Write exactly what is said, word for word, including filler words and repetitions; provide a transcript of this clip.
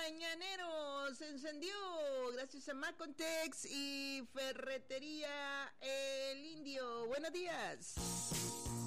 mañanero se encendió gracias a Macontex y Ferretería El Indio. Buenos días.